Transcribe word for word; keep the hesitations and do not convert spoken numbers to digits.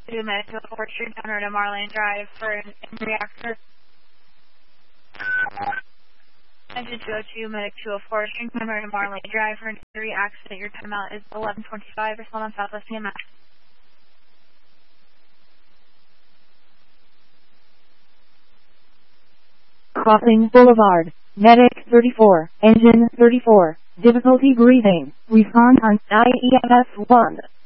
two Med two oh four Street Center to Marlane Drive for an reactor. Engine two oh two, Medic two oh four, Street Center to Marlane Drive for an injury accident. Your timeout is eleven twenty-five. Respond on Southwest C M S. Crossing Boulevard. Medic thirty-four, Engine thirty-four, difficulty breathing. Respond on I E M S one.